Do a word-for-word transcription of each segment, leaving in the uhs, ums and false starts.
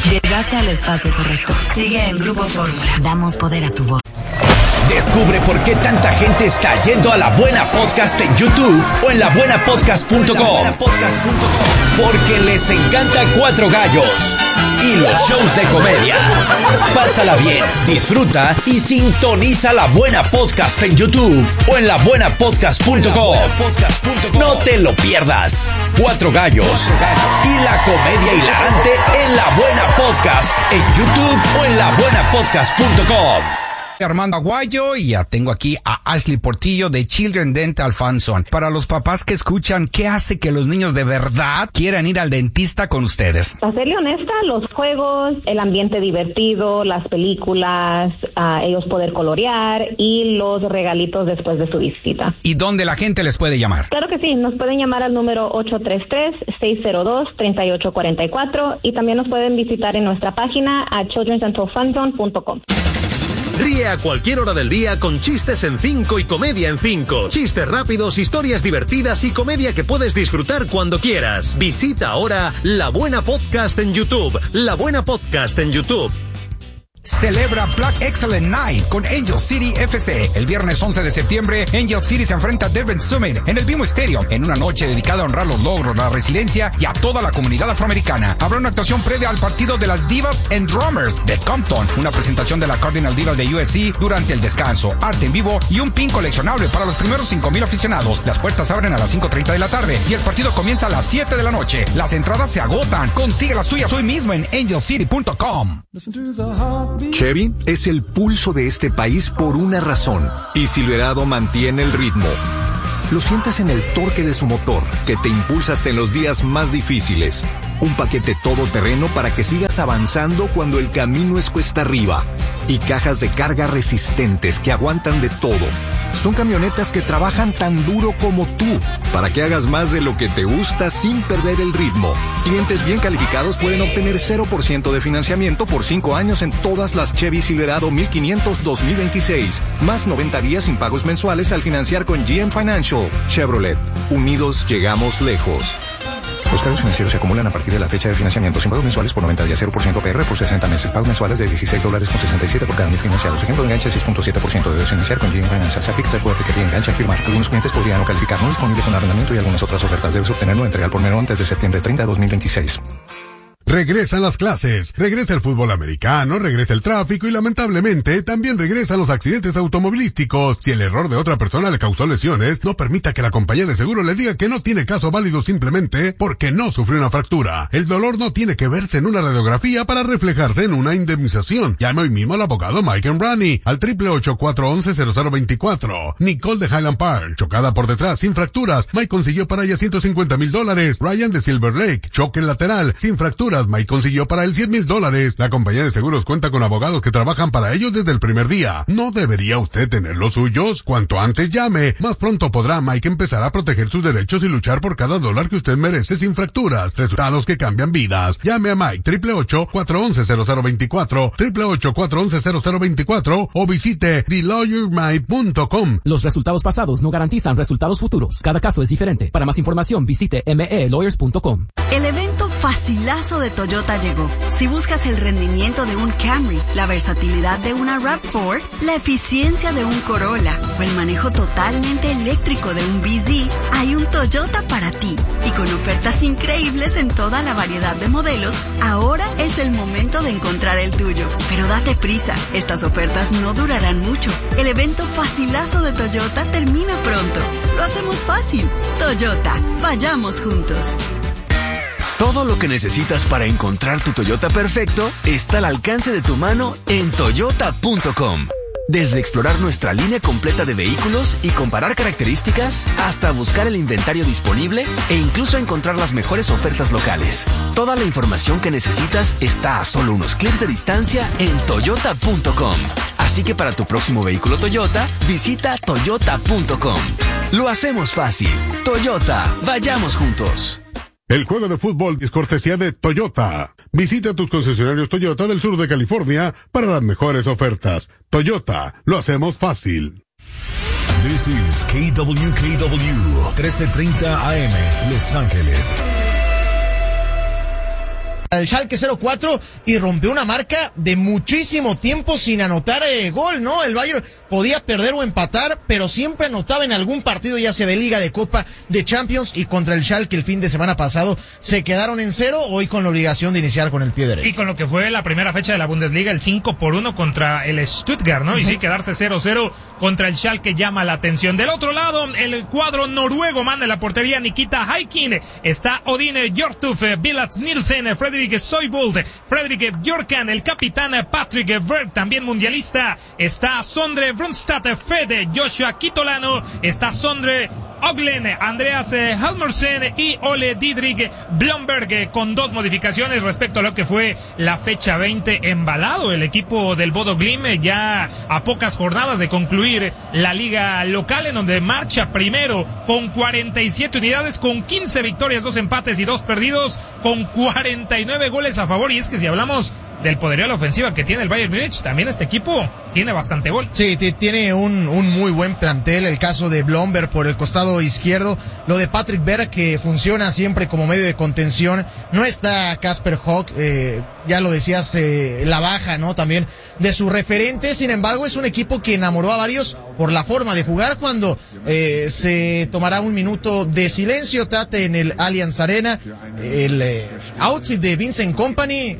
Llegaste al espacio correcto. Sigue en Grupo Fórmula. Damos poder a tu voz. Descubre por qué tanta gente está yendo a La Buena Podcast en YouTube o en la buena podcast punto com. Porque les encanta Cuatro Gallos y los shows de comedia. Pásala bien, disfruta y sintoniza La Buena Podcast en YouTube o en la buena podcast punto com. No te lo pierdas. Cuatro Gallos y la comedia hilarante en La Buena Podcast en YouTube o en la buena podcast punto com. Armando Aguayo y ya tengo aquí a Ashley Portillo de Children Dental Funson. Para los papás que escuchan, ¿qué hace que los niños de verdad quieran ir al dentista con ustedes? Para serle honesta, los juegos, el ambiente divertido, las películas, uh, ellos poder colorear y los regalitos después de su visita. ¿Y dónde la gente les puede llamar? Claro que sí, nos pueden llamar al número ocho tres tres, seis cero dos, tres ocho cuatro cuatro y también nos pueden visitar en nuestra página a children dental funson punto com. Ríe a cualquier hora del día con chistes en cinco y comedia en cinco. Chistes rápidos, historias divertidas y comedia que puedes disfrutar cuando quieras. Visita ahora La Buena Podcast en YouTube. La Buena Podcast en YouTube. Celebra Black Excellent Night con Angel City F C. El viernes once de septiembre, Angel City se enfrenta a Devon Summit en el BMO Stadium, en una noche dedicada a honrar los logros, la resiliencia y a toda la comunidad afroamericana. Habrá una actuación previa al partido de las Divas and Drummers de Compton, una presentación de la Cardinal Divas de U S C durante el descanso, arte en vivo y un pin coleccionable para los primeros cinco mil aficionados. Las puertas abren a las cinco treinta de la tarde y el partido comienza a las siete de la noche. Las entradas se agotan. Consigue las tuyas hoy mismo en angel city punto com. Chevy es el pulso de este país por una razón, y Silverado mantiene el ritmo. Lo sientes en el torque de su motor, que te impulsa hasta en los días más difíciles. Un paquete todoterreno para que sigas avanzando cuando el camino es cuesta arriba. Y cajas de carga resistentes que aguantan de todo. Son camionetas que trabajan tan duro como tú, para que hagas más de lo que te gusta sin perder el ritmo. Clientes bien calificados pueden obtener cero por ciento de financiamiento por cinco años en todas las Chevy Silverado mil quinientos dos mil veintiséis, más noventa días sin pagos mensuales al financiar con G M Financial. Chevrolet, unidos llegamos lejos. Los cargos financieros se acumulan a partir de la fecha de financiamiento sin pagos mensuales por noventa días, cero por ciento A P R por sesenta meses. Pagos mensuales de dieciséis dólares con sesenta y siete por cada mil financiados. Ejemplo de enganche seis punto siete por ciento. Debes financiar con G M Financial. Se aplica el puede requerir enganche a firmar. Algunos clientes podrían no calificar. No disponible con arrendamiento y algunas otras ofertas. Debes obtenerlo entrega al por menor antes de septiembre treinta de dos mil veintiséis. Regresan las clases, regresa el fútbol americano, regresa el tráfico y lamentablemente también regresan los accidentes automovilísticos. Si el error de otra persona le causó lesiones, no permita que la compañía de seguro le diga que no tiene caso válido simplemente porque no sufrió una fractura. El dolor no tiene que verse en una radiografía para reflejarse en una indemnización. Llame hoy mismo al abogado Mike Embrani al triple ocho, cuatro once, cero cero veinticuatro. Nicole de Highland Park, chocada por detrás sin fracturas, Mike consiguió para ella ciento cincuenta mil dólares. Ryan de Silver Lake, choque lateral sin fracturas, Mike consiguió para él cien mil dólares. La compañía de seguros cuenta con abogados que trabajan para ellos desde el primer día. ¿No debería usted tener los suyos? Cuanto antes llame, más pronto podrá Mike empezar a proteger sus derechos y luchar por cada dólar que usted merece sin fracturas. Resultados que cambian vidas. Llame a Mike triple ocho, cuatro once, cero cero veinticuatro, triple ocho, cuatro once, cero cero veinticuatro o visite the lawyer mike punto com. Los resultados pasados no garantizan resultados futuros. Cada caso es diferente. Para más información visite m e lawyers punto com. El evento facilazo de Toyota llegó. Si buscas el rendimiento de un Camry, la versatilidad de una RAV cuatro, la eficiencia de un Corolla o el manejo totalmente eléctrico de un B Z, hay un Toyota para ti. Y con ofertas increíbles en toda la variedad de modelos, ahora es el momento de encontrar el tuyo. Pero date prisa, estas ofertas no durarán mucho. El evento facilazo de Toyota termina pronto. Lo hacemos fácil. Toyota, vayamos juntos. Todo lo que necesitas para encontrar tu Toyota perfecto está al alcance de tu mano en toyota punto com. Desde explorar nuestra línea completa de vehículos y comparar características, hasta buscar el inventario disponible e incluso encontrar las mejores ofertas locales. Toda la información que necesitas está a solo unos clics de distancia en toyota punto com. Así que para tu próximo vehículo Toyota, visita toyota punto com. Lo hacemos fácil. Toyota, vayamos juntos. El juego de fútbol es cortesía de Toyota. Visita tus concesionarios Toyota del sur de California para las mejores ofertas. Toyota, lo hacemos fácil. This is K W K W, trece treinta A M, Los Ángeles. al Schalke cero cuatro y rompió una marca de muchísimo tiempo sin anotar eh, gol, ¿no? El Bayern podía perder o empatar, pero siempre anotaba en algún partido, ya sea de Liga, de Copa, de Champions, y contra el Schalke el fin de semana pasado se quedaron en cero, hoy con la obligación de iniciar con el pie derecho. Y con lo que fue la primera fecha de la Bundesliga, el cinco por uno contra el Stuttgart, ¿no? Uh-huh. Y sí, quedarse cero cero contra el Schalke llama la atención. Del otro lado, el cuadro noruego manda en la portería Nikita Haikin, está Odine Hjortuf, Bilats Nielsen, Fredrik Søybold, Fredrik Bjorkan, el capitán Patrick Berg, también mundialista, está Sondre Brunstad, Fede, Joshua Kitolano, está Sondre Oglen, Andreas Halmersen y Ole Didrik Blomberg, con dos modificaciones respecto a lo que fue la fecha veinte. Embalado el equipo del Bodo Glimt, ya a pocas jornadas de concluir la liga local, en donde marcha primero con cuarenta y siete unidades, con quince victorias, dos empates y dos perdidos, con cuarenta y nueve goles a favor. Y es que si hablamos del poderío de la ofensiva que tiene el Bayern Múnich, también este equipo tiene bastante gol. Sí, t- tiene un, un muy buen plantel, el caso de Blomberg por el costado izquierdo, lo de Patrick Berg, que funciona siempre como medio de contención, no está Kasper Hock, eh, ya lo decías, eh, la baja, ¿no? También de su referente, sin embargo es un equipo que enamoró a varios por la forma de jugar. Cuando eh, se tomará un minuto de silencio, Tate, en el Allianz Arena, el eh, outfit de Vincent Kompany,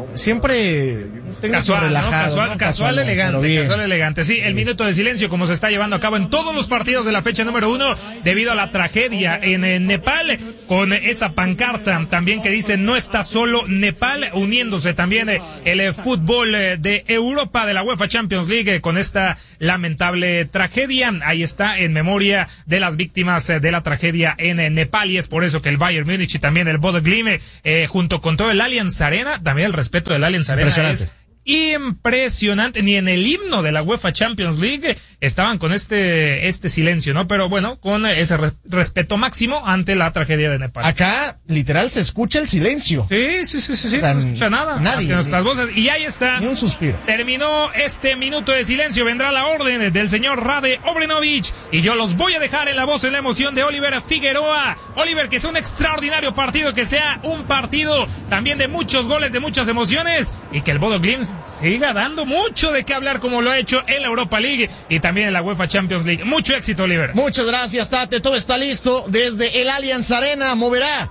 siempre casual, relajado, ¿no? Casual, ¿no? casual, casual elegante, casual elegante. Sí, el minuto de silencio como se está llevando a cabo en todos los partidos de la fecha número uno debido a la tragedia en, en Nepal, con esa pancarta también que dice no está solo Nepal, uniéndose también eh, el eh, fútbol eh, de Europa, de la UEFA Champions League, eh, con esta lamentable tragedia. Ahí está, en memoria de las víctimas eh, de la tragedia en eh, Nepal, y es por eso que el Bayern Múnich y también el Bodo Glimt, eh, junto con todo el Allianz Arena, también el respeto del Allianz Arena es impresionante. Ni en el himno de la UEFA Champions League estaban con este este silencio, ¿no? Pero bueno, con ese re- respeto máximo ante la tragedia de Nepal. Acá, literal, se escucha el silencio. Sí, sí, sí, sí, sí, o sea, no se escucha nada. Nadie. Ni nuestras voces. Y ahí está. Ni un suspiro. Terminó este minuto de silencio. Vendrá la orden del señor Rade Obrenovic. Y yo los voy a dejar en la voz, en la emoción de Oliver Figueroa. Oliver, que sea un extraordinario partido, que sea un partido también de muchos goles, de muchas emociones. Y que el Bodo Glimt siga dando mucho de qué hablar, como lo ha hecho en la Europa League y también en la UEFA Champions League. Mucho éxito, Oliver. Muchas gracias, Tate. Todo está listo. Desde el Allianz Arena moverá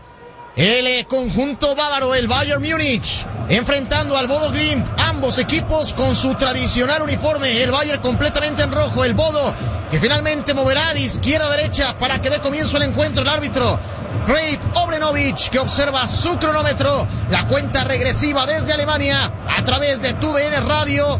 el conjunto bávaro, el Bayern Múnich, enfrentando al Bodo Glimt. Ambos equipos con su tradicional uniforme. El Bayern completamente en rojo. El Bodo, que finalmente moverá de izquierda a derecha para que dé comienzo el encuentro. El árbitro Rade Obrenovic, que observa su cronómetro. La cuenta regresiva desde Alemania a través de T U D N Radio.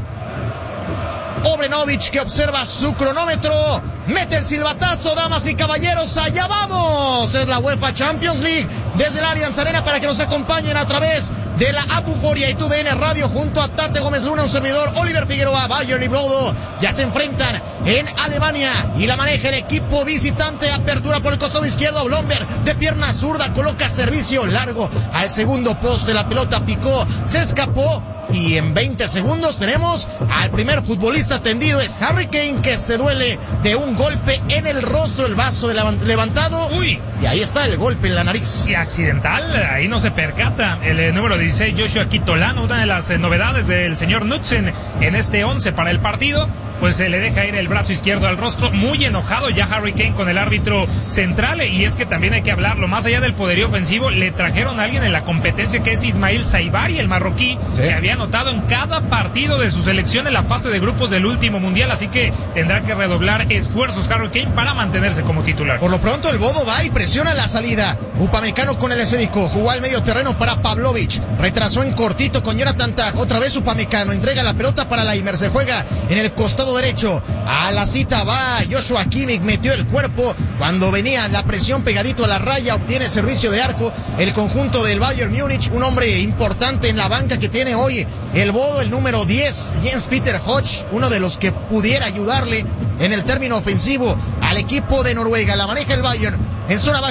Obrenovic, que observa su cronómetro, mete el silbatazo, damas y caballeros, allá vamos. Es la UEFA Champions League desde el Allianz Arena, para que nos acompañen a través de la app Euforia y T U D N Radio, junto a Tate Gómez Luna, un servidor, Oliver Figueroa. Bayern y Bodo ya se enfrentan en Alemania y la maneja el equipo visitante. Apertura por el costado izquierdo, Blomberg de pierna zurda coloca servicio largo al segundo poste. La pelota picó, se escapó, y en veinte segundos tenemos al primer futbolista tendido. Es Harry Kane, que se duele de un golpe en el rostro, el vaso levantado. Uy. Y ahí está el golpe en la nariz. Y accidental, ahí no se percata. El eh, número dieciséis, Joshua Kitolano, una de las eh, novedades del señor Knudsen en este once para el partido, pues se le deja ir el brazo izquierdo al rostro. Muy enojado ya Harry Kane con el árbitro central. Y es que también hay que hablarlo, más allá del poderío ofensivo, le trajeron a alguien en la competencia, que es Ismail Saibari, el marroquí, ¿sí?, que había anotado en cada partido de su selección en la fase de grupos del último mundial. Así que tendrá que redoblar esfuerzos Harry Kane para mantenerse como titular. Por lo pronto el Bodo va y presiona la salida. Upamecano con el esférico, jugó al medio terreno para Pavlovic, retrasó en cortito con Jonathan Tah. Otra vez Upamecano entrega la pelota para Laimer, se juega en el costado derecho. A la cita va Joshua Kimmich, metió el cuerpo cuando venía la presión pegadito a la raya. Obtiene servicio de arco el conjunto del Bayern Múnich, un hombre importante en la banca que tiene hoy el Bodo, el número diez, Jens Peter Hodge, uno de los que pudiera ayudarle en el término ofensivo al equipo de Noruega. La maneja el Bayern en zona baja.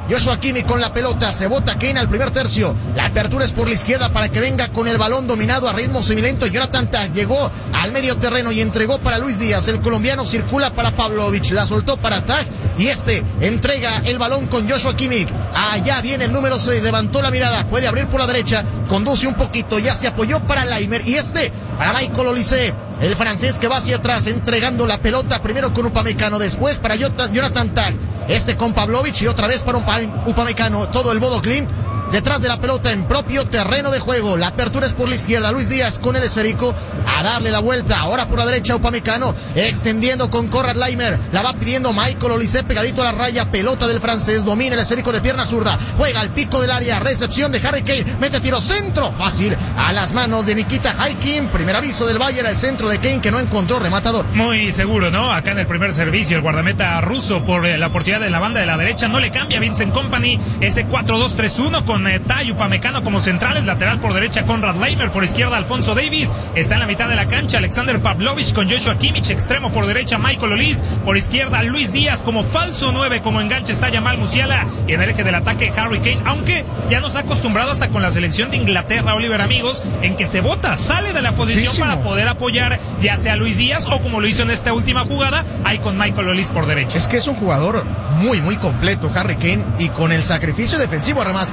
Joshua Kimmich con la pelota, se bota Kane al primer tercio. La apertura es por la izquierda para que venga con el balón dominado a ritmo semilento. Jonathan Tah llegó al medio terreno y entregó para Luis Díaz. El colombiano circula para Pavlovich, la soltó para Tah y este entrega el balón con Joshua Kimmich. Allá viene el número seis, levantó la mirada, puede abrir por la derecha, conduce un poquito, ya se apoyó para Laimer y este para Michael Olise. El francés que va hacia atrás entregando la pelota primero con Upamecano, después para Jonathan Tah, este con Pavlovich y otra vez para Upamecano. Todo el Bodo Glimt detrás de la pelota en propio terreno de juego. La apertura es por la izquierda, Luis Díaz con el esférico a darle la vuelta, ahora por la derecha Upamecano, extendiendo con Konrad Laimer, la va pidiendo Michael Olise pegadito a la raya, pelota del francés, domina el esférico de pierna zurda, juega al pico del área, recepción de Harry Kane, mete tiro centro, fácil a las manos de Nikita Haikin. Primer aviso del Bayern al centro de Kane que no encontró rematador. Muy seguro, ¿no? Acá en el primer servicio el guardameta ruso por la oportunidad de la banda de la derecha no le cambia Vincent Kompany, ese cuatro dos tres uno con eh, Tah y Upamecano como centrales, lateral por derecha Konrad Laimer, por izquierda Alphonso Davies, está en la mitad de la cancha Alexander Pavlovich con Joshua Kimmich, extremo por derecha Michael Olise, por izquierda Luis Díaz como falso nueve, como enganche está Jamal Musiala y en el eje del ataque Harry Kane, aunque ya nos ha acostumbrado hasta con la selección de Inglaterra, Oliver, amigos, en que se bota, sale de la posición Muchísimo. para poder apoyar ya sea a Luis Díaz o como lo hizo en esta última jugada, ahí con Michael Olise por derecha. Es que es un jugador muy muy completo Harry Kane y con el sacrificio defensivo además.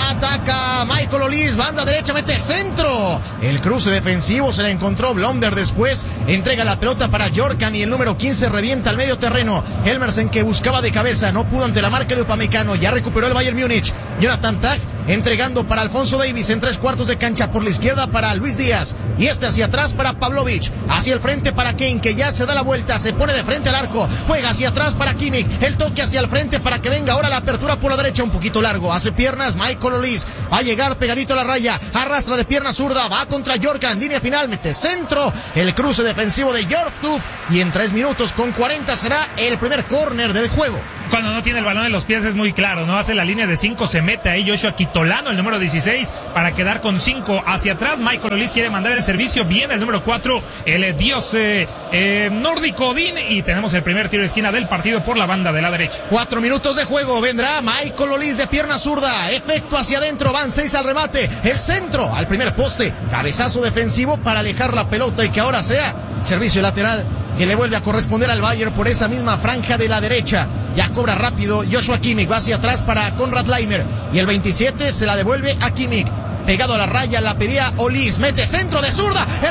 Ataca Michael Olise, banda derecha, mete centro, el cruce defensivo se la encontró Blomberg, después entrega la pelota para Jorkan y el número quince revienta al medio terreno. Helmersen, que buscaba de cabeza, no pudo ante la marca de Upamecano, ya recuperó el Bayern Múnich. Jonathan Tah entregando para Alphonso Davies en tres cuartos de cancha, por la izquierda para Luis Díaz y este hacia atrás para Pavlovich, hacia el frente para Kane, que ya se da la vuelta, se pone de frente al arco, juega hacia atrás para Kimmich, el toque hacia el frente para que venga ahora la apertura por la derecha, un poquito largo, hace piernas Michael Olise, va a llegar pegadito a la raya, arrastra de pierna zurda, va contra Jorkan, línea final, mete centro, el cruce defensivo de Yorktuf y en tres minutos con cuarenta será el primer córner del juego. Cuando no tiene el balón en los pies es muy claro, ¿no? Hace la línea de cinco, se mete ahí Joshua Kitolano, el número dieciséis, para quedar con cinco hacia atrás. Michael Olise quiere mandar el servicio, viene el número cuatro, el eh, dios eh, eh, nórdico Odín, y tenemos el primer tiro de esquina del partido por la banda de la derecha. Cuatro minutos de juego, vendrá Michael Olise de pierna zurda, efecto hacia adentro, van seis al remate, el centro al primer poste, cabezazo defensivo para alejar la pelota y que ahora sea servicio lateral que le vuelve a corresponder al Bayern por esa misma franja de la derecha. Ya cobra rápido Joshua Kimmich, va hacia atrás para Konrad Laimer y el veintisiete se la devuelve a Kimmich, pegado a la raya, la pedía Olise, mete centro de zurda, el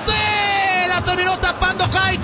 rebote, la terminó tapando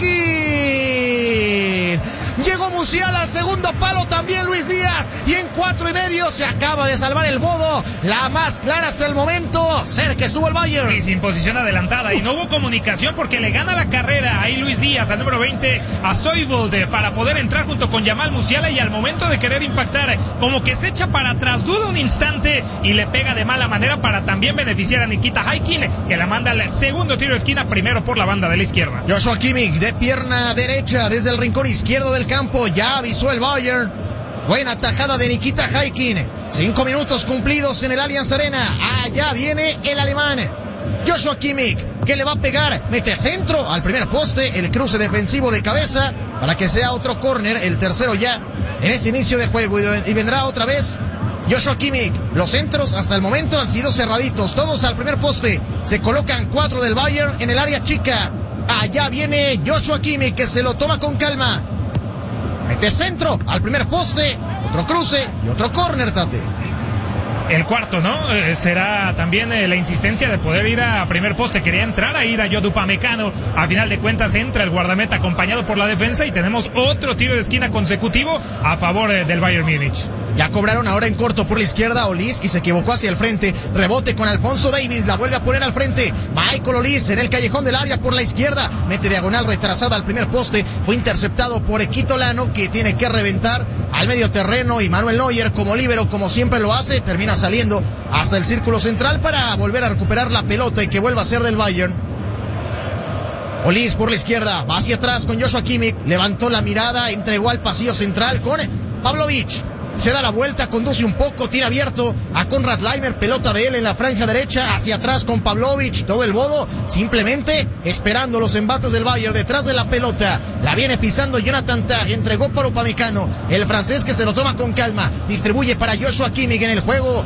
Haikin. Llegó Musiala al segundo palo, también Luis Díaz, y en cuatro y medio se acaba de salvar el Bodo, la más clara hasta el momento, cerca estuvo el Bayern. Y sin posición adelantada, y no hubo comunicación porque le gana la carrera ahí Luis Díaz al número veinte a Soybold para poder entrar junto con Jamal Musiala, y al momento de querer impactar, como que se echa para atrás, duda un instante y le pega de mala manera para también beneficiar a Nikita Haikin, que la manda al segundo tiro de esquina, primero por la banda de la izquierda. Joshua Kimmich de pierna derecha desde el rincón izquierdo del campo, ya avisó el Bayern. Buena tajada de Nikita Haikin. Cinco minutos cumplidos en el Allianz Arena. Allá viene el alemán Joshua Kimmich, que le va a pegar, mete centro al primer poste, el cruce defensivo de cabeza para que sea otro córner, el tercero ya en ese inicio de juego, y vendrá otra vez Joshua Kimmich. Los centros hasta el momento han sido cerraditos, todos al primer poste. Se colocan cuatro del Bayern en el área chica. Allá viene Joshua Kimmich, que se lo toma con calma. Mete centro al primer poste, otro cruce y otro córner, Tate. El cuarto, ¿no? Eh, será también eh, la insistencia de poder ir a primer poste. Quería entrar ahí Dayot Upamecano. A final de cuentas entra el guardameta acompañado por la defensa y tenemos otro tiro de esquina consecutivo a favor eh, del Bayern Múnich. Ya cobraron ahora en corto por la izquierda Olise y se equivocó hacia el frente. Rebote con Alphonso Davies, la vuelve a poner al frente. Michael Olise en el callejón del área por la izquierda. Mete diagonal retrasada al primer poste. Fue interceptado por Kitolano, que tiene que reventar al medio terreno, y Manuel Neuer como líbero, como siempre lo hace, termina saliendo hasta el círculo central para volver a recuperar la pelota y que vuelva a ser del Bayern. Olise por la izquierda, va hacia atrás con Joshua Kimmich, levantó la mirada, entregó al pasillo central con Pavlovich. se da la vuelta, conduce un poco, tira abierto a Konrad Laimer, pelota de él en la franja derecha, hacia atrás con Pavlovich, todo el bodo, simplemente esperando los embates del Bayern, detrás de la pelota, la viene pisando Jonathan Tah, entregó para Upamecano, el francés que se lo toma con calma, distribuye para Joshua Kimmich en el juego.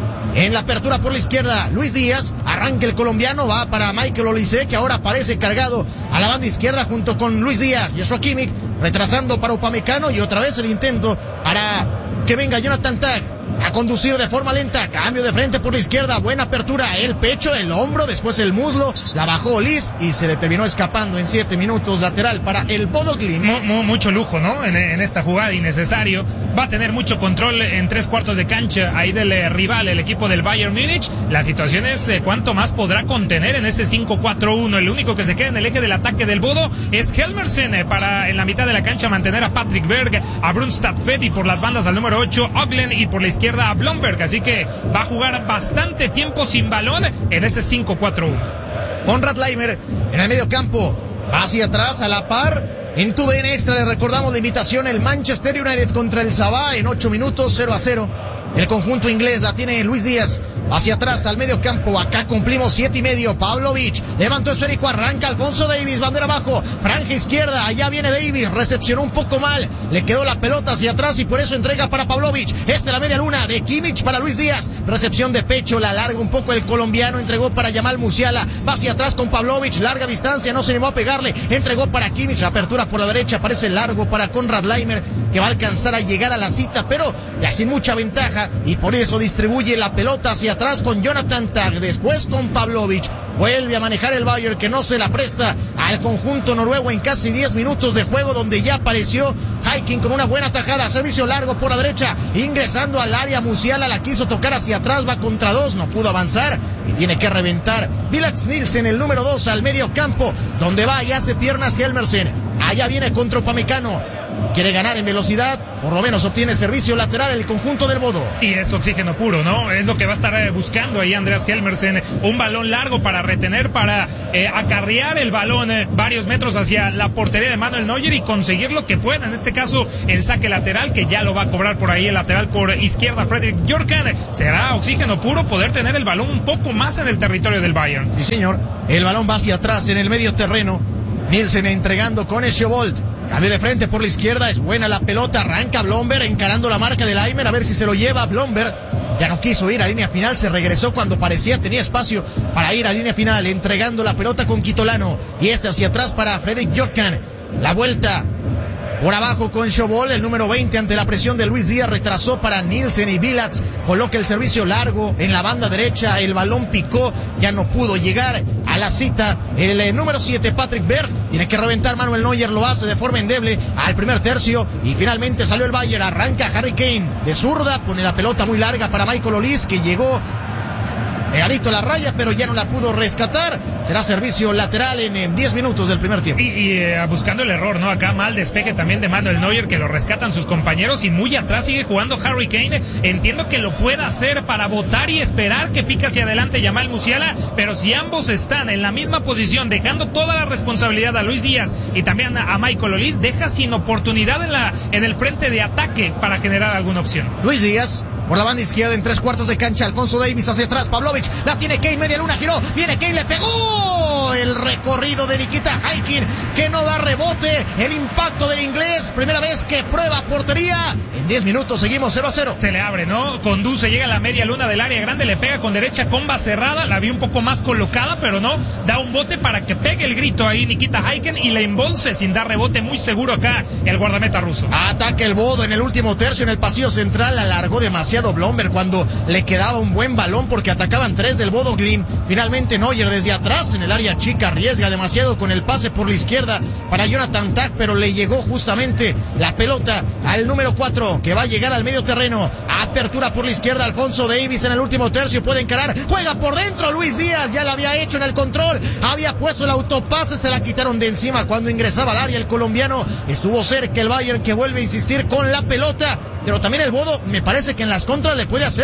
En la apertura por la izquierda, Luis Díaz, arranca el colombiano, va para Michael Olise, que ahora aparece cargado a la banda izquierda junto con Luis Díaz. Joshua Kimmich retrasando para Upamecano y otra vez el intento para que venga Jonathan Tah a conducir de forma lenta, cambio de frente por la izquierda, buena apertura, el pecho, el hombro, después el muslo, la bajó Olis y se le terminó escapando en siete minutos, lateral para el Bodo Glimt. Mu mu mucho lujo, ¿no? En, en esta jugada, innecesario, va a tener mucho control en tres cuartos de cancha ahí del eh, rival, el equipo del Bayern Múnich. La situación es eh, cuánto más podrá contener en ese cinco cuatro uno, el único que se queda en el eje del ataque del Bodo es Helmersen, eh, para en la mitad de la cancha mantener a Patrick Berg, a Brunstad Fedi por las bandas al número ocho, Oglen y por la izquierda a Blomberg, así que va a jugar bastante tiempo sin balón en ese cinco cuatro uno. Konrad Laimer en el medio campo, hacia atrás a la par. En tu D N Extra le recordamos la invitación, el Manchester United contra el Sabah en ocho minutos, cero a cero. El conjunto inglés la tiene Luis Díaz. Hacia atrás al medio campo, acá cumplimos siete y medio. Pavlovich levantó esférico, arranca Alfonso Davies, bandera abajo, franja izquierda, allá viene Davies, recepcionó un poco mal, le quedó la pelota hacia atrás y por eso entrega para Pavlovich. Esta es la media luna de Kimmich para Luis Díaz, recepción de pecho, la larga un poco el colombiano, entregó para Yamal Musiala, va hacia atrás con Pavlovich, larga distancia, no se animó a pegarle, entregó para Kimmich, apertura por la derecha, parece largo para Konrad Laimer, que va a alcanzar a llegar a la cita, pero ya sin mucha ventaja, y por eso distribuye la pelota hacia atrás con Jonathan Tah, después con Pavlovich, vuelve a manejar el Bayern que no se la presta al conjunto noruego en casi diez minutos de juego, donde ya apareció Hiking con una buena tajada, servicio largo por la derecha, ingresando al área, Musiala la quiso tocar hacia atrás, va contra dos, no pudo avanzar y tiene que reventar Vilats Nielsen, el número dos, al medio campo, donde va y hace piernas Helmersen, allá viene contra Upamecano. Quiere ganar en velocidad, por lo menos obtiene servicio lateral el conjunto del Bodo. Y es oxígeno puro, ¿no? Es lo que va a estar buscando ahí Andreas Helmersen. Un balón largo para retener, para eh, acarrear el balón eh, varios metros hacia la portería de Manuel Neuer y conseguir lo que pueda. En este caso, el saque lateral, que ya lo va a cobrar por ahí el lateral por izquierda, Fredrik Jørgen. Será oxígeno puro poder tener el balón un poco más en el territorio del Bayern. Sí, señor. El balón va hacia atrás en el medio terreno. Nielsen entregando con Eschobolt. Cambio de frente por la izquierda, es buena la pelota, arranca Blomberg encarando la marca de Laimer, a ver si se lo lleva Blomberg. Ya no quiso ir a línea final, se regresó cuando parecía tenía espacio para ir a línea final, entregando la pelota con Quitolano. Y este hacia atrás para Fredrik Jørgen. La vuelta por abajo con Schobol, el número veinte ante la presión de Luis Díaz, retrasó para Nielsen y Vilats, coloca el servicio largo en la banda derecha, el balón picó, ya no pudo llegar a la cita, el eh, número siete Patrick Berg, tiene que reventar Manuel Neuer, lo hace de forma endeble al primer tercio y finalmente salió el Bayern, arranca Harry Kane de zurda, pone la pelota muy larga para Michael Olise, que llegó pegadito a la raya, pero ya no la pudo rescatar. Será servicio lateral en diez minutos del primer tiempo. Y, y eh, buscando el error, ¿no? Acá mal despeje también de Manuel Neuer, que lo rescatan sus compañeros, y muy atrás sigue jugando Harry Kane. Entiendo que lo pueda hacer para botar y esperar que pique hacia adelante Yamal Musiala, pero si ambos están en la misma posición, dejando toda la responsabilidad a Luis Díaz y también a, a Michael Olise, deja sin oportunidad en, la, en el frente de ataque para generar alguna opción. Luis Díaz por la banda izquierda en tres cuartos de cancha, Alfonso Davies hacia atrás, Pavlovich, la tiene Kane, media luna, giró, viene Kane, le pegó el recorrido de Nikita Hiking, que no da rebote, el impacto del inglés, primera vez que prueba portería, en diez minutos seguimos cero a cero. Se le abre, ¿no? Conduce, llega a la media luna del área grande, le pega con derecha, comba cerrada, la vi un poco más colocada, pero no, da un bote para que pegue el grito ahí Nikita Hiking y le embolse sin dar rebote, muy seguro acá el guardameta ruso. Ataca el Bodo en el último tercio en el pasillo central, alargó demasiado Blomberg cuando le quedaba un buen balón porque atacaban tres del Bodo Glimt. Finalmente Neuer desde atrás en el área chica arriesga demasiado con el pase por la izquierda para Jonathan Tah, pero le llegó justamente la pelota al número cuatro que va a llegar al medio terreno. Apertura por la izquierda, Alfonso Davies en el último tercio, puede encarar, juega por dentro Luis Díaz, ya la había hecho en el control, había puesto el autopase, se la quitaron de encima cuando ingresaba al área el colombiano. Estuvo cerca el Bayern, que vuelve a insistir con la pelota, pero también el Bodo me parece que en las contras le puede hacer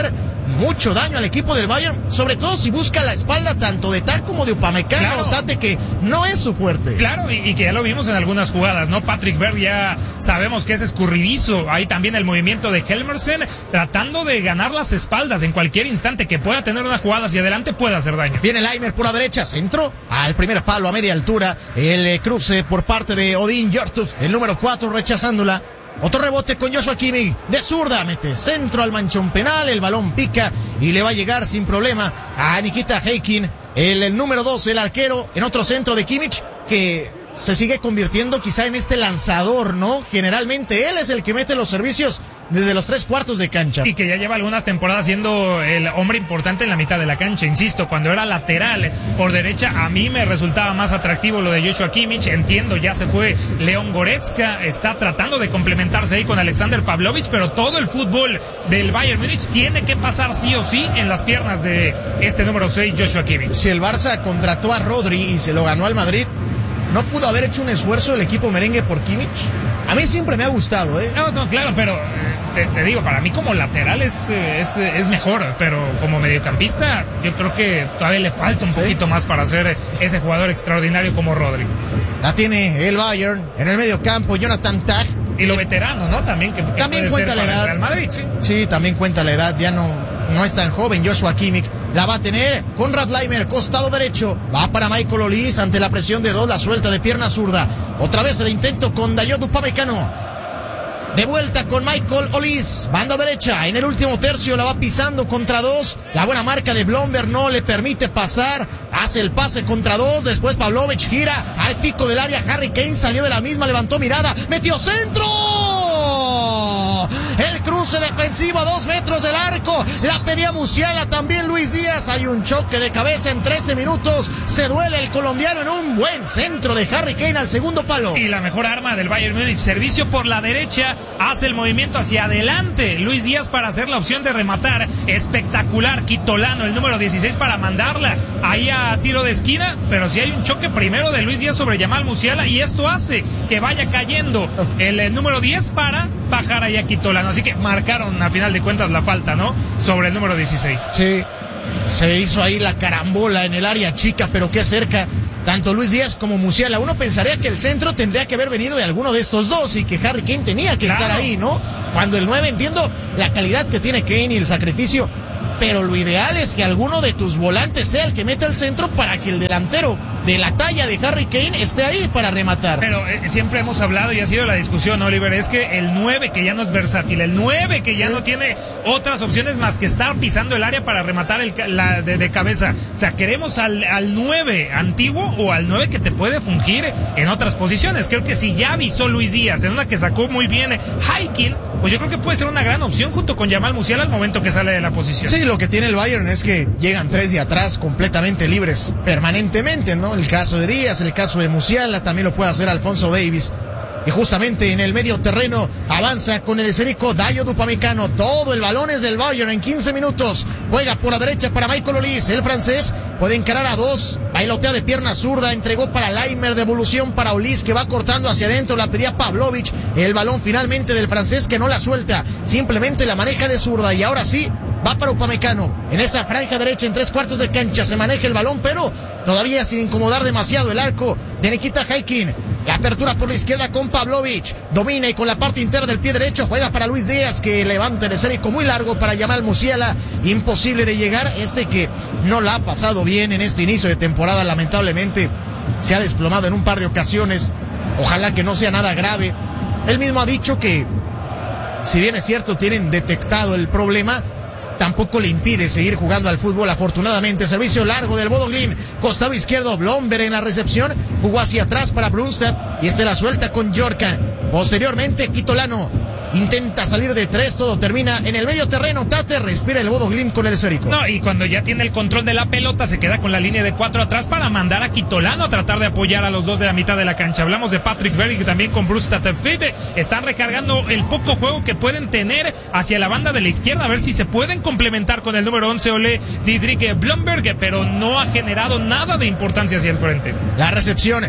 mucho daño al equipo del Bayern, sobre todo si busca la espalda tanto de Tan como de Upamecano, claro. Tate, que no es su fuerte. Claro, y, y que ya lo vimos en algunas jugadas, ¿no? Patrick Berg ya sabemos que es escurridizo. Ahí también el movimiento de Helmersen, tratando de ganar las espaldas en cualquier instante que pueda tener una jugada hacia adelante, puede hacer daño. Viene Laimer por la derecha, centro al primer palo a media altura, el eh, cruce por parte de Odin Jortuf, el número cuatro, rechazándola. Otro rebote con Joshua Kimmich, de zurda, mete centro al manchón penal, el balón pica y le va a llegar sin problema a Nikita Heikin, el, el número dos, el arquero, en otro centro de Kimmich, que se sigue convirtiendo quizá en este lanzador, ¿no? Generalmente él es el que mete los servicios desde los tres cuartos de cancha. Y que ya lleva algunas temporadas siendo el hombre importante en la mitad de la cancha. Insisto, cuando era lateral por derecha, a mí me resultaba más atractivo lo de Joshua Kimmich. Entiendo, ya se fue Leon Goretzka, está tratando de complementarse ahí con Alexander Pavlovich, pero todo el fútbol del Bayern Múnich tiene que pasar sí o sí en las piernas de este número seis, Joshua Kimmich. Si el Barça contrató a Rodri y se lo ganó al Madrid, ¿no pudo haber hecho un esfuerzo el equipo merengue por Kimmich? A mí siempre me ha gustado, ¿eh? No, no, claro, pero te, te digo, para mí como lateral es, es, es mejor, pero como mediocampista yo creo que todavía le falta un ¿Sí? poquito más para ser ese jugador extraordinario como Rodri. La tiene el Bayern en el mediocampo, Jonathan Tah. Y lo veterano, ¿no? También que, que también puede cuenta ser la edad. Real Madrid, sí. Sí, también cuenta la edad, ya no, no es tan joven. Joshua Kimmich la va a tener Konrad Laimer, costado derecho, va para Michael Olise ante la presión de dos, la suelta de pierna zurda. Otra vez el intento con Dayot Upamecano. De vuelta con Michael Olise, banda derecha, en el último tercio la va pisando contra dos, la buena marca de Blomberg no le permite pasar, hace el pase contra dos, después Pavlovich gira al pico del área, Harry Kane salió de la misma, levantó mirada, metió centro, el cruce defensivo a dos metros del arco, la pedía Musiala, también Luis Díaz, hay un choque de cabeza en trece minutos, se duele el colombiano en un buen centro de Harry Kane al segundo palo. Y la mejor arma del Bayern Múnich, servicio por la derecha, hace el movimiento hacia adelante Luis Díaz para hacer la opción de rematar, espectacular, Quitolano, el número dieciséis, para mandarla ahí a tiro de esquina, pero si hay un choque primero de Luis Díaz sobre Jamal Musiala y esto hace que vaya cayendo el, el número diez para bajar ahí a Quitolano, así que marcaron a final de cuentas la falta, ¿no? Sobre el número dieciséis. Sí, se hizo ahí la carambola en el área chica, pero qué cerca tanto Luis Díaz como Musiala. Uno pensaría que el centro tendría que haber venido de alguno de estos dos y que Harry Kane tenía que claro. estar ahí, ¿no? Cuando el nueve, entiendo la calidad que tiene Kane y el sacrificio, pero lo ideal es que alguno de tus volantes sea el que meta el centro para que el delantero de la talla de Harry Kane esté ahí para rematar. Pero eh, siempre hemos hablado y ha sido la discusión, Oliver, es que el nueve que ya no es versátil, el nueve que ya ¿Sí? no tiene otras opciones más que estar pisando el área para rematar el, la de, de cabeza. O sea, queremos al, al nueve antiguo o al nueve que te puede fungir en otras posiciones. Creo que si ya avisó Luis Díaz en una que sacó muy bien Heikin, pues yo creo que puede ser una gran opción junto con Jamal Musiala al momento que sale de la posición. Sí, lo que tiene el Bayern es que llegan tres de atrás completamente libres permanentemente, ¿no? El caso de Díaz, el caso de Musiala, también lo puede hacer Alphonso Davies. Y justamente en el medio terreno avanza con el esférico Dayot Upamecano. Todo el balón es del Bayern en quince minutos. Juega por la derecha para Michael Olise. El francés puede encarar a dos. Bailotea de pierna zurda. Entregó para Laimer. Devolución para Olise que va cortando hacia adentro. La pedía Pavlovich. El balón finalmente del francés que no la suelta. Simplemente la maneja de zurda. Y ahora sí va para Upamecano. En esa franja derecha en tres cuartos de cancha se maneja el balón, pero todavía sin incomodar demasiado el arco de Nikita Heikin. La apertura por la izquierda con Pavlovich. Domina y con la parte interna del pie derecho juega para Luis Díaz que levanta el esférico muy largo para Jamal Musiala. Imposible de llegar. Este que no la ha pasado bien en este inicio de temporada. Lamentablemente se ha desplomado en un par de ocasiones. Ojalá que no sea nada grave. Él mismo ha dicho que, si bien es cierto, tienen detectado el problema, tampoco le impide seguir jugando al fútbol. Afortunadamente, servicio largo del Bodo Glimt, costado izquierdo, Blomberg en la recepción, jugó hacia atrás para Brunstad y este la suelta con Yorka. Posteriormente, Quitolano intenta salir de tres, todo termina en el medio terreno. Tate respira el Bodo Glimt con el esférico. No, y cuando ya tiene el control de la pelota, se queda con la línea de cuatro atrás para mandar a Quitolano a tratar de apoyar a los dos de la mitad de la cancha. Hablamos de Patrick Berg y también con Brustad. Están recargando el poco juego que pueden tener hacia la banda de la izquierda, a ver si se pueden complementar con el número once, Ole Didrik Blomberg, pero no ha generado nada de importancia hacia el frente. La recepción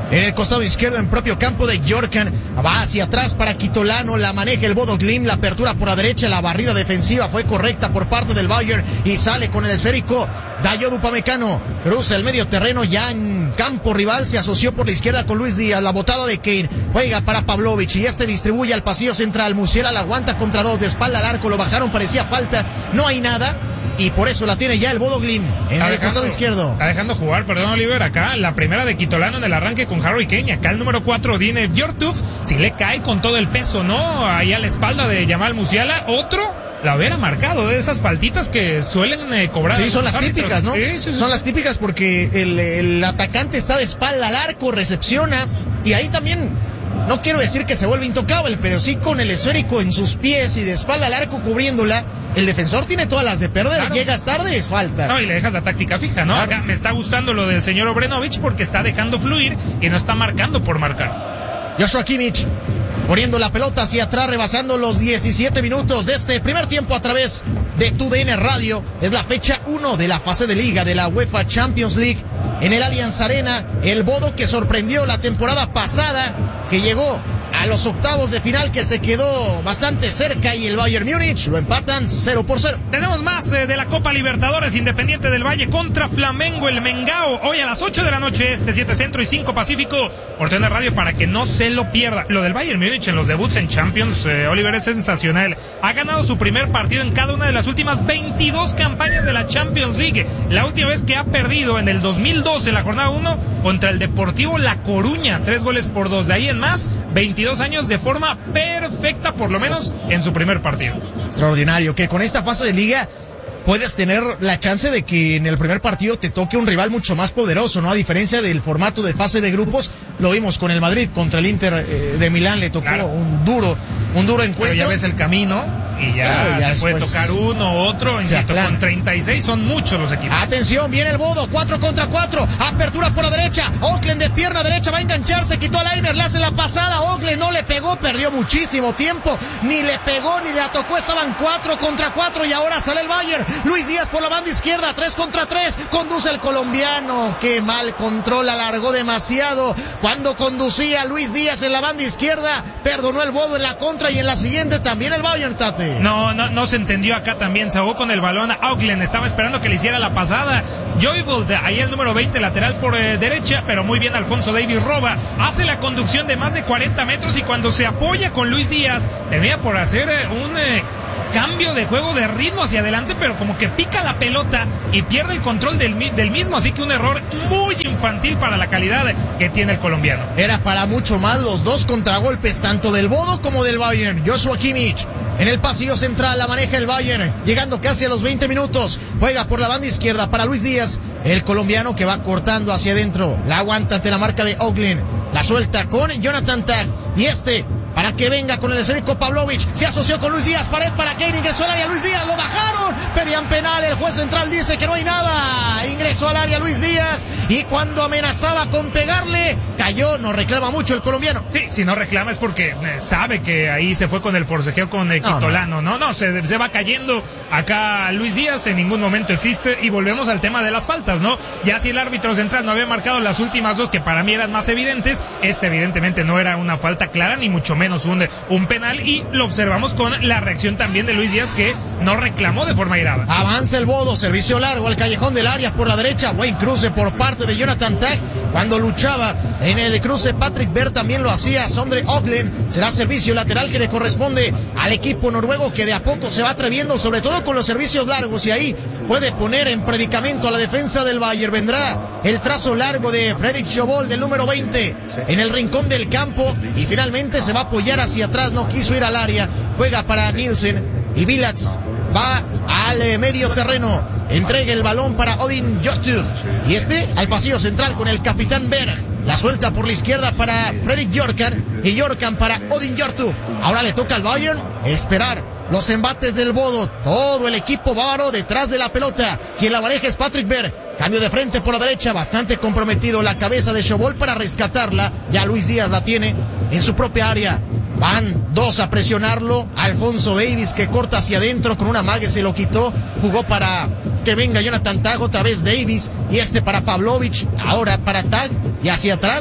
En el costado izquierdo, en propio campo de Yorkan, va hacia atrás para Quitolano, la maneja el Bodo Glimt, la apertura por la derecha, la barrida defensiva fue correcta por parte del Bayern y sale con el esférico Dayot Upamecano, cruza el medio terreno ya en campo rival, se asoció por la izquierda con Luis Díaz, la botada de Kane, juega para Pavlovic y este distribuye al pasillo central, Musiala la aguanta contra dos, de espalda al arco, lo bajaron, parecía falta, no hay nada. Y por eso la tiene ya el Bodo Glimt en está el dejando, costado izquierdo. Está dejando jugar, perdón, Oliver, acá la primera de Quitolano en el arranque con Harry Kane. Acá el número cuatro, Dine Bjortuf, si le cae con todo el peso, ¿no? Ahí a la espalda de Jamal Musiala. Otro la hubiera marcado, de esas faltitas que suelen eh, cobrar. Sí, son las árbitros. típicas, ¿no? Sí, sí, sí. Son las típicas porque el, el atacante está de espalda al arco, recepciona. Y ahí también, no quiero decir que se vuelve intocable, pero sí con el esférico en sus pies y de espalda al arco cubriéndola. El defensor tiene todas las de perder, claro. Llegas tarde, es falta. No, y le dejas la táctica fija, ¿no? Claro. Acá me está gustando lo del señor Obrenovic porque está dejando fluir y no está marcando por marcar. Joshua Kimmich poniendo la pelota hacia atrás, rebasando los diecisiete minutos de este primer tiempo a través de tu D N Radio. Es la fecha uno de la fase de liga de la UEFA Champions League en el Allianz Arena. El Bodo que sorprendió la temporada pasada, que llegó a los octavos de final, que se quedó bastante cerca, y el Bayern Múnich lo empatan cero por cero. Tenemos más eh, de la Copa Libertadores, Independiente del Valle contra Flamengo, el Mengao, hoy a las ocho de la noche, este siete Centro y cinco Pacífico, por T N Radio, para que no se lo pierda. Lo del Bayern Múnich en los debuts en Champions, eh, Oliver, es sensacional. Ha ganado su primer partido en cada una de las últimas veintidós campañas de la Champions League. La última vez que ha perdido en el dos mil doce, en la jornada uno, contra el Deportivo La Coruña, tres goles por dos. De ahí en más, veintidós años de forma perfecta, por lo menos en su primer partido. Extraordinario, que con esta fase de liga puedes tener la chance de que en el primer partido te toque un rival mucho más poderoso, ¿no? A diferencia del formato de fase de grupos, lo vimos con el Madrid contra el Inter eh, de Milán, le tocó claro. un duro, un duro encuentro. Pero ya ves el camino y ya, claro, ya se puede tocar uno, otro, insisto, con treinta y seis son muchos los equipos. Atención, viene el Bodo, cuatro contra cuatro, apertura por la derecha, Oakland de pierna derecha, va a engancharse, quitó a Leimer, le hace la pasada, Oakland no le pegó, perdió muchísimo tiempo, ni le pegó, ni le tocó, estaban cuatro contra cuatro y ahora sale el Bayern. Luis Díaz por la banda izquierda, tres contra tres, conduce el colombiano, qué mal control, alargó demasiado, cuando conducía Luis Díaz en la banda izquierda, perdonó el Bodo en la contra y en la siguiente también el Bayern, Tate. No, no, no se entendió acá también, se ahogó con el balón, Auckland estaba esperando que le hiciera la pasada, Joyvold, ahí el número veinte, lateral por eh, derecha, pero muy bien Alfonso Davies roba, hace la conducción de más de cuarenta metros y cuando se apoya con Luis Díaz, tenía por hacer eh, un... Eh, cambio de juego de ritmo hacia adelante, pero como que pica la pelota y pierde el control del, del mismo, así que un error muy infantil para la calidad que tiene el colombiano. Era para mucho más los dos contragolpes, tanto del Bodo como del Bayern. Joshua Kimmich en el pasillo central, la maneja el Bayern, llegando casi a los veinte minutos, juega por la banda izquierda para Luis Díaz, el colombiano que va cortando hacia adentro, la aguanta ante la marca de Oakland, la suelta con Jonathan Tah, y este para que venga con el esférico Pavlovic, se asoció con Luis Díaz, pared para Kane, ingresó al área Luis Díaz, lo bajaron, pedían penal, el juez central dice que no hay nada, ingresó al área Luis Díaz, y cuando amenazaba con pegarle, cayó, no reclama mucho el colombiano. Sí, si no reclama es porque sabe que ahí se fue con el forcejeo con el Quitolano, no, no, no se, se va cayendo acá Luis Díaz, en ningún momento existe, y volvemos al tema de las faltas, ¿no? Ya si el árbitro central no había marcado las últimas dos, que para mí eran más evidentes, este evidentemente no era una falta clara, ni mucho menos Un, un penal, y lo observamos con la reacción también de Luis Díaz, que no reclamó de forma airada. Avanza el Bodo, servicio largo al callejón del área por la derecha, buen cruce por parte de Jonathan Tah, cuando luchaba en el cruce Patrick Berg también lo hacía Sondre Oakland, será servicio lateral que le corresponde al equipo noruego, que de a poco se va atreviendo, sobre todo con los servicios largos, y ahí puede poner en predicamento a la defensa del Bayern. Vendrá el trazo largo de Fredrik Sjovold, del número veinte, en el rincón del campo, y finalmente se va a apoyar hacia atrás, no quiso ir al área, juega para Nielsen, y Vilatz va al eh, medio terreno, entrega el balón para Odin Hjortuf, y este al pasillo central con el capitán Berg, la suelta por la izquierda para Fredrik Jorkan, y Jorkan para Odin Hjortuf. Ahora le toca al Bayern esperar los embates del Bodo, todo el equipo bávaro detrás de la pelota, quien la maneja es Patrick Berg, cambio de frente por la derecha, bastante comprometido la cabeza de Sjovold para rescatarla, ya Luis Díaz la tiene en su propia área. Van dos a presionarlo, Alfonso Davies que corta hacia adentro con una mague, se lo quitó, jugó para que venga Jonathan Tah, otra vez Davies, y este para Pavlovic, ahora para Tah, y hacia atrás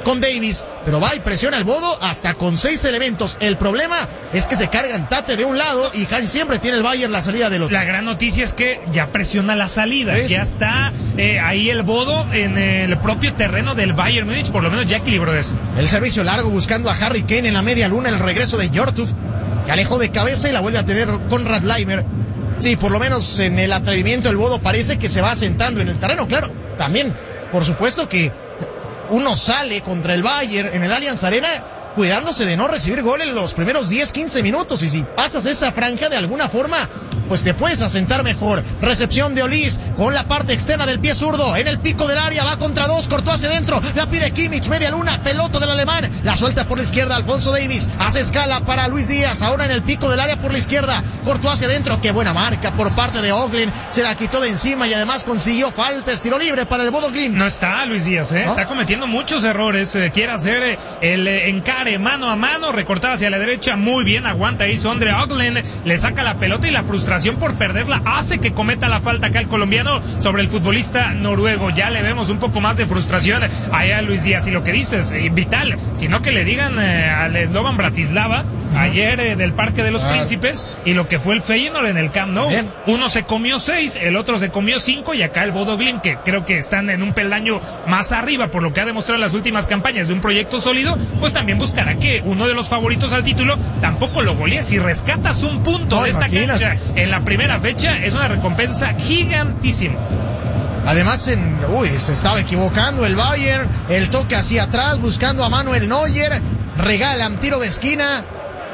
con Davis, pero va y presiona el Bodo hasta con seis elementos. El problema es que se cargan Tate de un lado y casi siempre tiene el Bayern la salida del otro. La gran noticia es que ya presiona la salida, sí, ya está eh, ahí el Bodo en el propio terreno del Bayern Múnich, por lo menos ya equilibró eso. El servicio largo buscando a Harry Kane en la media luna, el regreso de Jortuf, que alejó de cabeza y la vuelve a tener Konrad Laimer. Sí, por lo menos en el atrevimiento el Bodo parece que se va asentando en el terreno. Claro, también, por supuesto que uno sale contra el Bayern en el Allianz Arena cuidándose de no recibir gol en los primeros diez, quince minutos, y si pasas esa franja de alguna forma, pues te puedes asentar mejor. Recepción de Olís con la parte externa del pie zurdo en el pico del área, va contra dos, cortó hacia adentro, la pide Kimmich, media luna, pelota del alemán, la suelta por la izquierda Alfonso Davies, hace escala para Luis Díaz, ahora en el pico del área por la izquierda, cortó hacia adentro, qué buena marca por parte de Oglen, se la quitó de encima y además consiguió falta, estilo libre para el Bodo Glimt. No está Luis Díaz, ¿eh? ¿No? Está cometiendo muchos errores, eh, quiere hacer eh, el eh, encare mano a mano, recortar hacia la derecha, muy bien, aguanta ahí Sondre Oglen, le saca la pelota y la frustración por perderla hace que cometa la falta acá el colombiano sobre el futbolista noruego. Ya le vemos un poco más de frustración allá a Luis Díaz, y lo que dices, eh, vital, sino que le digan eh, al Slovan Bratislava ayer eh, del Parque de los ah. Príncipes, y lo que fue el Feyenoord en el Camp Nou. Bien. Uno se comió seis, el otro se comió cinco, y acá el Bodo Glimt, que creo que están en un peldaño más arriba por lo que ha demostrado en las últimas campañas de un proyecto sólido, pues también buscará que uno de los favoritos al título tampoco lo golee. Si rescatas un punto no, de esta imagínate. cancha en la primera fecha, es una recompensa gigantísima. Además, en, uy, se estaba equivocando el Bayern, el toque hacia atrás buscando a Manuel Neuer, regalan tiro de esquina.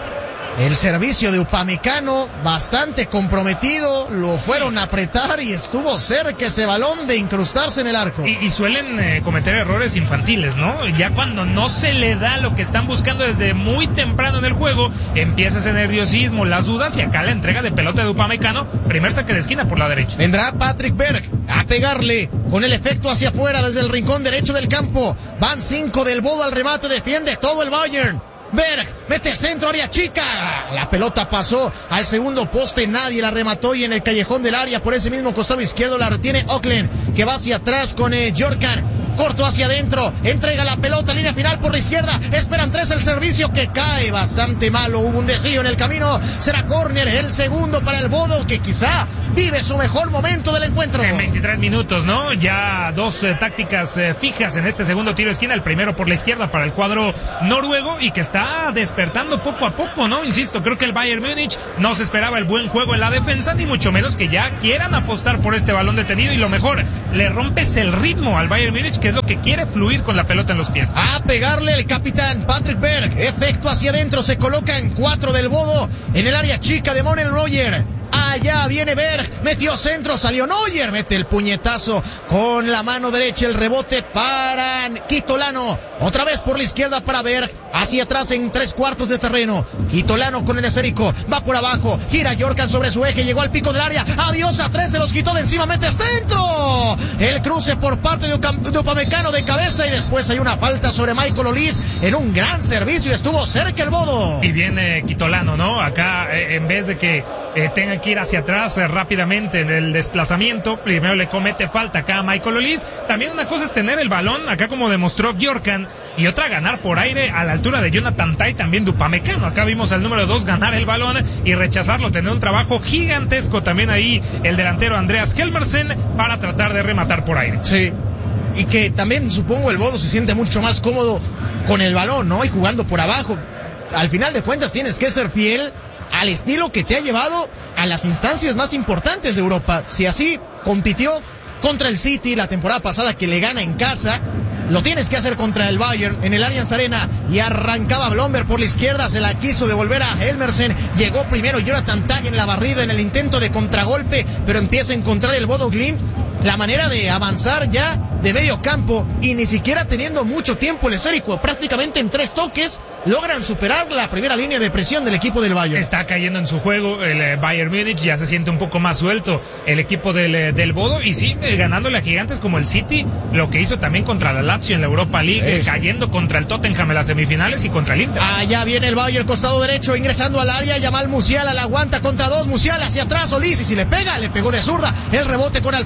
El servicio de Upamecano, bastante comprometido, lo fueron a apretar y estuvo cerca ese balón de incrustarse en el arco. Y, y suelen eh, cometer errores infantiles, ¿no? Ya cuando no se le da lo que están buscando desde muy temprano en el juego, empieza ese nerviosismo, las dudas, y acá la entrega de pelota de Upamecano, primer saque de esquina por la derecha. Vendrá Patrick Berg a pegarle con el efecto hacia afuera desde el rincón derecho del campo. Van cinco del Bodo al remate, defiende todo el Bayern. Berg mete centro, área chica, la pelota pasó al segundo poste, nadie la remató, y en el callejón del área por ese mismo costado izquierdo la retiene Oglen, que va hacia atrás con eh, Jorkan, corto hacia adentro, entrega la pelota, línea final por la izquierda, esperan tres, el servicio que cae bastante malo, hubo un desvío en el camino, será córner, el segundo para el Bodo, que quizá vive su mejor momento del encuentro. En veintitrés minutos, ¿no? Ya dos eh, tácticas eh, fijas en este segundo tiro de esquina, el primero por la izquierda para el cuadro noruego, y que está despertando poco a poco, ¿no? Insisto, creo que el Bayern Múnich no se esperaba el buen juego en la defensa, ni mucho menos que ya quieran apostar por este balón detenido, y lo mejor, le rompes el ritmo al Bayern Múnich, que es lo que quiere, fluir con la pelota en los pies. A pegarle el capitán Patrick Berg, efecto hacia adentro, se coloca en cuatro del Bodo, en el área chica de Manuel Neuer. Allá viene Berg, metió centro, salió Neuer, mete el puñetazo con la mano derecha, el rebote para Kitolano, otra vez por la izquierda para Berg, hacia atrás en tres cuartos de terreno, Kitolano con el esférico, va por abajo, gira Jorkan sobre su eje, llegó al pico del área, adiós a tres, se los quitó de encima, mete centro, el cruce por parte de, de Upamecano de cabeza, y después hay una falta sobre Michael Olís en un gran servicio, estuvo cerca el Bodo. Y viene Kitolano, ¿no? Acá eh, en vez de que eh, tenga que ir hacia atrás eh, rápidamente en el desplazamiento, primero le comete falta acá a Michael Olís. También una cosa es tener el balón, acá como demostró Jorkan, y otra ganar por aire a la altura de Jonathan Tah, también de Upamecano. Acá vimos al número dos ganar el balón y rechazarlo, tener un trabajo gigantesco también ahí el delantero Andreas Helmersen para tratar de rematar por aire. Sí, y que también supongo el Bodo se siente mucho más cómodo con el balón, ¿no? Y jugando por abajo. Al final de cuentas tienes que ser fiel al estilo que te ha llevado a las instancias más importantes de Europa. Si así compitió contra el City la temporada pasada, que le gana en casa, lo tienes que hacer contra el Bayern en el Allianz Arena. Y arrancaba Blomberg por la izquierda, se la quiso devolver a Helmersen, llegó primero Jonathan Tah en la barrida en el intento de contragolpe, pero empieza a encontrar el Bodo Glimt la manera de avanzar ya de medio campo, y ni siquiera teniendo mucho tiempo el esférico, prácticamente en tres toques logran superar la primera línea de presión del equipo del Bayern. Está cayendo en su juego el eh, Bayern Múnich, ya se siente un poco más suelto el equipo del, eh, del Bodo, y sí, eh, ganándole a gigantes como el City, lo que hizo también contra la Lazio en la Europa League, eh, cayendo contra el Tottenham en las semifinales y contra el Inter. Allá viene el Bayern, costado derecho, ingresando al área, Yamal Musiala la aguanta contra dos, Musiala hacia atrás, Olís, y si le pega, le pegó de zurda, el rebote con Alfonso Davies,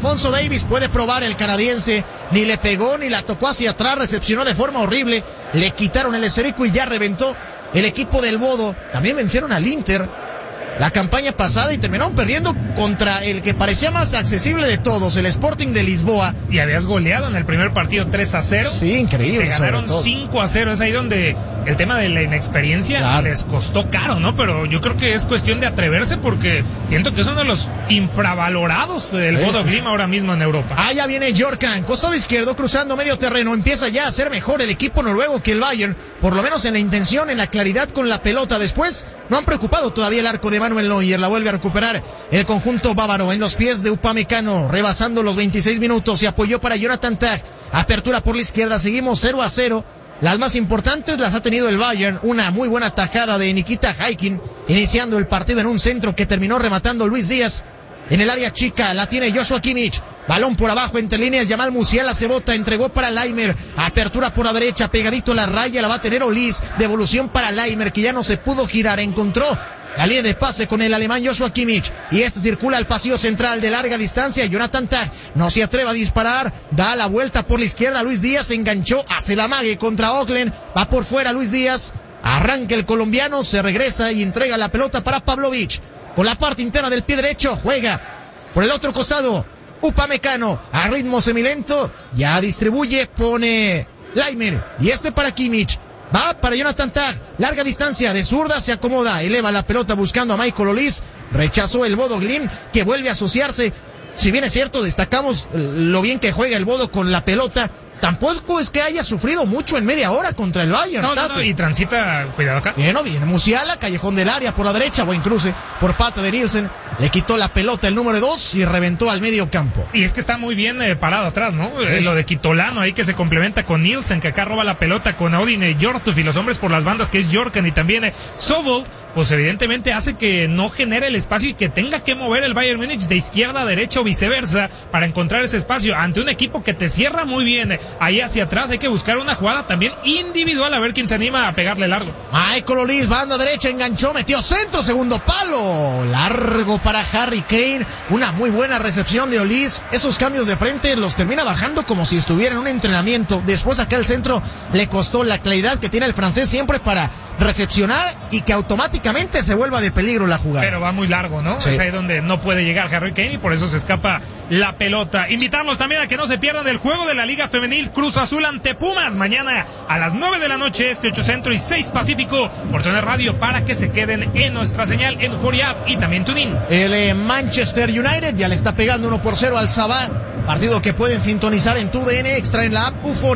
Davis puede probar el canadiense, ni le pegó ni la tocó hacia atrás, recepcionó de forma horrible, le quitaron el esférico y ya reventó el equipo del Bodo. También vencieron al Inter la campaña pasada y terminaron perdiendo contra el que parecía más accesible de todos, el Sporting de Lisboa. Y habías goleado en el primer partido tres a cero. Sí, increíble. Te ganaron cinco a cero. Es ahí donde el tema de la inexperiencia claro. les costó caro, ¿no? Pero yo creo que es cuestión de atreverse porque siento que es uno de los infravalorados del sí, Bodo sí, Glimt sí. ahora mismo en Europa. Ah, ya viene Jorkan, costado izquierdo, cruzando medio terreno. Empieza ya a ser mejor el equipo noruego que el Bayern, por lo menos en la intención, en la claridad con la pelota. Después no han preocupado todavía el arco de Manuel Neuer. La vuelve a recuperar el conjunto bávaro en los pies de Upamecano, rebasando los veintiséis minutos. Se apoyó para Jonathan Tah. Apertura por la izquierda. Seguimos cero a cero. Las más importantes las ha tenido el Bayern. Una muy buena tajada de Nikita Haikin, iniciando el partido en un centro que terminó rematando Luis Díaz. En el área chica la tiene Joshua Kimmich. Balón por abajo entre líneas. Yamal Musiala se bota. Entregó para Laimer. Apertura por la derecha. Pegadito a la raya. La va a tener Olis. Devolución para Laimer, que ya no se pudo girar. Encontró la línea de pase con el alemán Joshua Kimmich. Y este circula al pasillo central de larga distancia. Jonathan Tah no se atreve a disparar. Da la vuelta por la izquierda. Luis Díaz se enganchó. Hace la mague contra Oakland. Va por fuera Luis Díaz. Arranca el colombiano. Se regresa y entrega la pelota para Pavlovic. Con la parte interna del pie derecho. Juega por el otro costado Upamecano. A ritmo semilento. Ya distribuye. Pone Laimer. Y este para Kimmich. Va para Jonathan Tah, larga distancia, de zurda se acomoda, eleva la pelota buscando a Michael Olis, rechazó el Bodo Glimt, que vuelve a asociarse. Si bien es cierto, destacamos lo bien que juega el Bodo con la pelota, tampoco es que haya sufrido mucho en media hora contra el Bayern. No, no, no, y transita, cuidado acá. Bien, no, viene Musiala, callejón del área por la derecha, buen cruce por parte de Nielsen. Le quitó la pelota el número dos y reventó al medio campo. Y es que está muy bien eh, parado atrás, ¿no? Eh, lo de Quitolano ahí que se complementa con Nielsen, que acá roba la pelota con Odin eh, Jortuf y los hombres por las bandas que es Jorkan y también eh, Sobol, pues evidentemente hace que no genere el espacio y que tenga que mover el Bayern Múnich de izquierda a derecha o viceversa para encontrar ese espacio ante un equipo que te cierra muy bien. Ahí hacia atrás hay que buscar una jugada también individual a ver quién se anima a pegarle largo. Michael Olis, banda derecha, enganchó, metió centro, segundo palo, largo para Harry Kane, una muy buena recepción de Olis. Esos cambios de frente los termina bajando como si estuviera en un entrenamiento. Después acá el centro le costó la claridad que tiene el francés siempre para recepcionar y que automáticamente se vuelva de peligro la jugada. Pero va muy largo, ¿no? Sí. Es ahí donde no puede llegar Harry Kane y por eso se escapa la pelota. Invitarlos también a que no se pierdan el juego de la Liga Femenil Cruz Azul ante Pumas mañana a las nueve de la noche, este ocho Centro y seis Pacífico por T N Radio, para que se queden en nuestra señal en Euphoria App y también TuneIn. El eh, Manchester United ya le está pegando uno por cero al Sabah, partido que pueden sintonizar en tu D N Extra en la app Euphoria.